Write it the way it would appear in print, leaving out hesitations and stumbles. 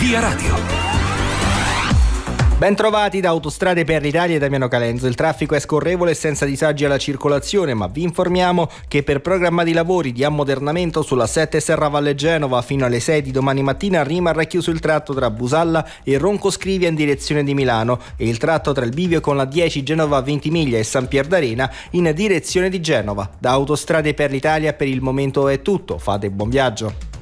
Via Radio. Bentrovati da Autostrade per l'Italia e Damiano Calenzo. Il traffico è scorrevole e senza disagi alla circolazione, ma vi informiamo che per programma di lavori di ammodernamento sulla 7 Serravalle Genova fino alle 6 di domani mattina rimarrà chiuso il tratto tra Busalla e Roncoscrivia in direzione di Milano e il tratto tra il bivio con la 10 Genova Ventimiglia e San Pier d'Arena in direzione di Genova. Da Autostrade per l'Italia per il momento è tutto. Fate buon viaggio.